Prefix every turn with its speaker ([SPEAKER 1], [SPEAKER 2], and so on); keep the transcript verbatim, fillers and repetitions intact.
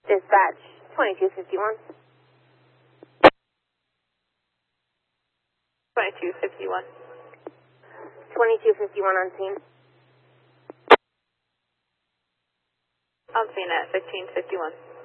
[SPEAKER 1] Dispatch, twenty-two fifty-one.
[SPEAKER 2] twenty-two fifty-one.
[SPEAKER 1] twenty-two fifty-one on scene.
[SPEAKER 2] On scene at fifteen fifty-one.